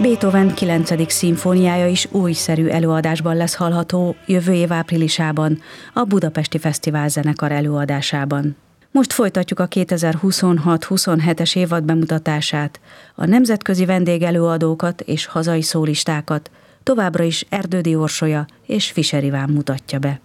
Beethoven 9. szimfóniája is újszerű előadásban lesz hallható jövő év áprilisában, a Budapesti Fesztivál zenekar előadásában. Most folytatjuk a 2026-27-es évad bemutatását, a nemzetközi vendégelőadókat és hazai szólistákat továbbra is Erdődy Orsolya és Fischer Iván mutatja be.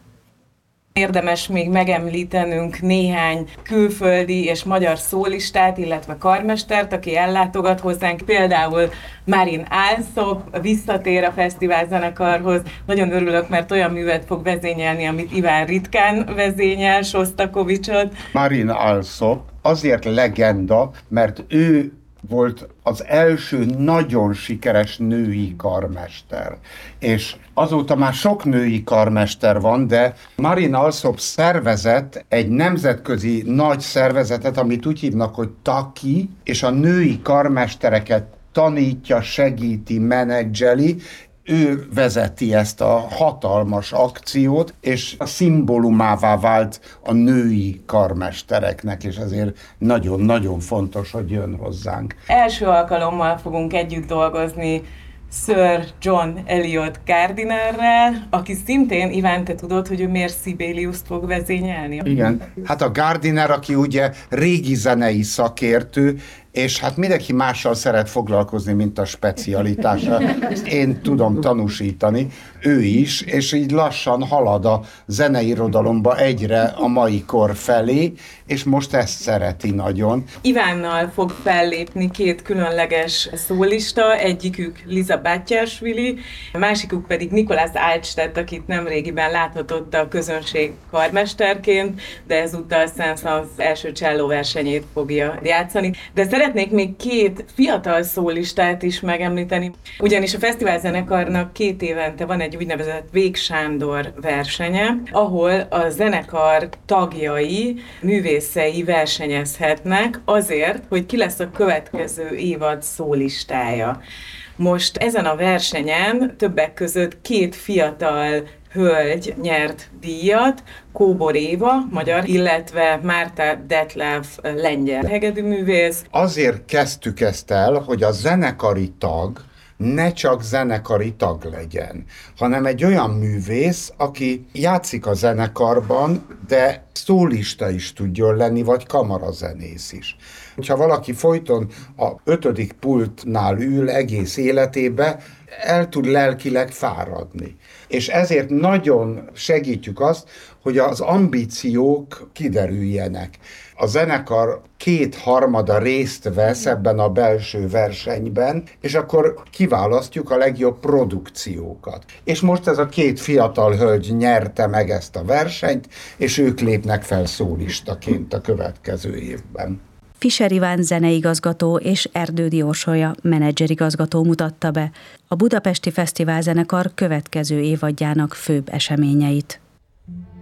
Érdemes még megemlítenünk néhány külföldi és magyar szólistát, illetve karmestert, aki ellátogat hozzánk. Például Marin Alsop visszatér a fesztivál zenekarhoz. Nagyon örülök, mert olyan művet fog vezényelni, amit Iván ritkán vezényel, Sostakovicsot. Marin Alsop azért legenda, mert ő volt az első nagyon sikeres női karmester. És azóta már sok női karmester van, de Marin Alsop szervezett egy nemzetközi nagy szervezetet, amit úgy hívnak, hogy TAKI, és a női karmestereket tanítja, segíti, menedzseli. Ő vezeti ezt a hatalmas akciót, és a szimbólumává vált a női karmestereknek, és ezért nagyon-nagyon fontos, hogy jön hozzánk. Első alkalommal fogunk együtt dolgozni Sir John Eliot Gardinerrel, aki szintén, Iván, te tudod, hogy ő miért Sibeliust fog vezényelni? Igen, hát a Gardiner, aki ugye régi zenei szakértő, és hát mindenki mással szeret foglalkozni, mint a specialitása. Ezt én tudom tanúsítani, ő is, és így lassan halad a zeneirodalomba egyre a mai kor felé, és most ezt szereti nagyon. Ivánnal fog fellépni két különleges szólista, egyikük Liza Batyásvili, a másikuk pedig Nikolás Altstedt, akit nemrégiben láthatott a közönség karmesterként, de ezúttal Saint-Saëns első csellóversenyét fogja játszani. De szeretnék még két fiatal szólistát is megemlíteni, ugyanis a fesztivál zenekarnak 2 évente van egy úgynevezett Vég Sándor versenye, ahol a zenekar tagjai, művészei versenyezhetnek azért, hogy ki lesz a következő évad szólistája. Most ezen a versenyen többek között 2 fiatal hölgy nyert díjat, Kóbor Éva, magyar, illetve Márta Detlev, lengyel hegedűművész. Azért kezdtük ezt el, hogy a zenekari tag ne csak zenekari tag legyen, hanem egy olyan művész, aki játszik a zenekarban, de szólista is tudjon lenni, vagy kamarazenész is. Ha valaki folyton a 5. pultnál ül egész életébe, el tud lelkileg fáradni. És ezért nagyon segítjük azt, hogy az ambíciók kiderüljenek. A zenekar 2/3 részt vesz ebben a belső versenyben, és akkor kiválasztjuk a legjobb produkciókat. És most ez a 2 fiatal hölgy nyerte meg ezt a versenyt, és ők lépnek fel szólistaként a következő évben. Fischer Iván zeneigazgató és Erdődy Orsolya menedzserigazgató mutatta be a Budapesti Fesztivál zenekar következő évadjának főbb eseményeit.